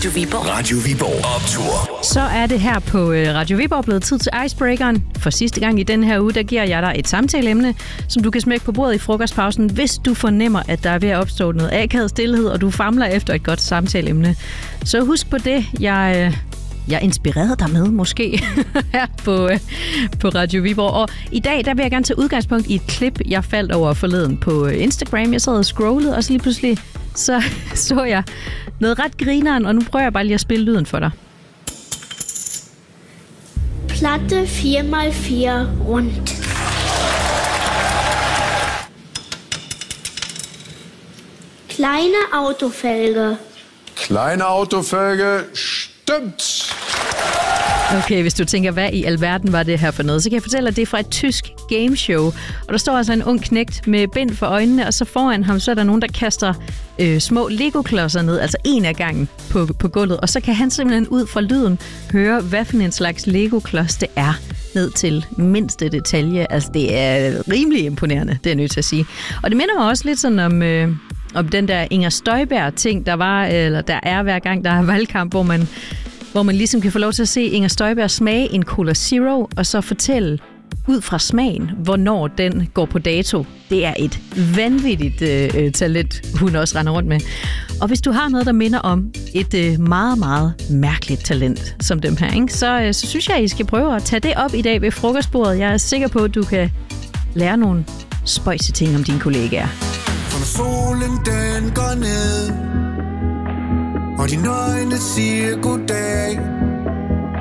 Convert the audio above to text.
Radio Viborg. Radio Viborg Optur. Så er det her på Radio Viborg blevet tid til Icebreakeren. For sidste gang i den her uge, der giver jeg dig et samtaleemne, som du kan smække på bordet i frokostpausen, hvis du fornemmer, at der er ved at opstå noget akavet stillhed, og du famler efter et godt samtaleemne. Så husk på det, jeg inspirerede dig med, måske, her på Radio Viborg. Og i dag, der vil jeg gerne tage udgangspunkt i et klip, jeg faldt over forleden på Instagram. Jeg sad og scrollede, og så lige pludselig så jeg noget ret grineren, og nu prøver jeg bare lige at spille lyden for dig. Platte 4x4 rundt. Kleine Autofelge. Kleine Autofelge, stimmt. Okay, hvis du tænker, hvad i alverden var det her for noget, så kan jeg fortælle, at det er fra et tysk gameshow. Og der står altså en ung knægt med bind for øjnene, og så foran ham, så er der nogen, der kaster små Lego-klodser ned, altså en af gangen på gulvet. Og så kan han simpelthen ud fra lyden høre, hvad for en slags Lego-klods det er, ned til mindste detalje. Altså, det er rimelig imponerende, det er jeg nødt til at sige. Og det minder mig også lidt sådan om den der Inger Støjberg-ting, der er hver gang, der er valgkamp, hvor man ligesom kan få lov til at se Inger Støjberg smage en Cola Zero, og så fortælle ud fra smagen, hvornår den går på dato. Det er et vanvittigt talent, hun også render rundt med. Og hvis du har noget, der minder om et meget, meget mærkeligt talent som dem her, ikke? Så synes jeg, I skal prøve at tage det op i dag ved frokostbordet. Jeg er sikker på, at du kan lære nogle spøjse ting om dine kollegaer. For når solen den går ned, og dine øjne siger goddag,